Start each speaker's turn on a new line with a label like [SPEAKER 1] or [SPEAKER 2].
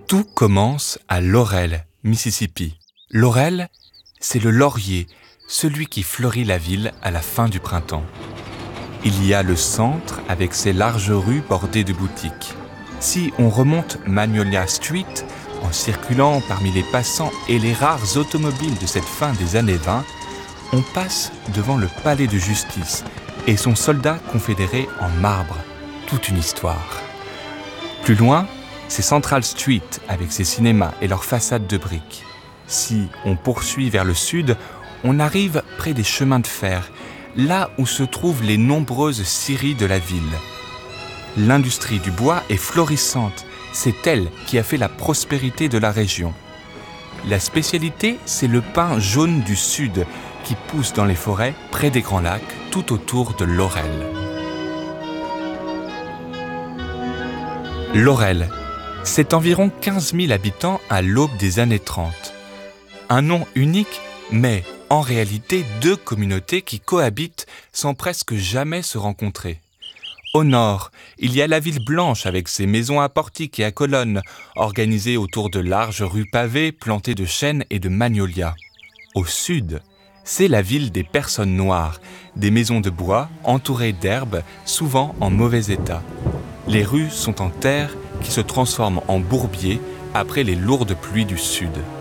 [SPEAKER 1] Tout commence à Laurel, Mississippi. Laurel, c'est le laurier, celui qui fleurit la ville à la fin du printemps. Il y a le centre avec ses larges rues bordées de boutiques. Si on remonte Magnolia Street, en circulant parmi les passants et les rares automobiles de cette fin des années 20, on passe devant le palais de justice et son soldat confédéré en marbre. Toute une histoire. Plus loin, c'est Central Street avec ses cinémas et leurs façades de briques. Si on poursuit vers le sud, on arrive près des chemins de fer, là où se trouvent les nombreuses scieries de la ville. L'industrie du bois est florissante, c'est elle qui a fait la prospérité de la région. La spécialité, c'est le pin jaune du sud, qui pousse dans les forêts près des grands lacs, tout autour de Laurel. Laurel, c'est environ 15 000 habitants à l'aube des années 30. Un nom unique, mais en réalité 2 communautés qui cohabitent sans presque jamais se rencontrer. Au nord, il y a la ville blanche avec ses maisons à portiques et à colonnes, organisées autour de larges rues pavées plantées de chênes et de magnolias. Au sud, c'est la ville des personnes noires, des maisons de bois entourées d'herbes, souvent en mauvais état. Les rues sont en terre qui se transforment en bourbiers après les lourdes pluies du sud.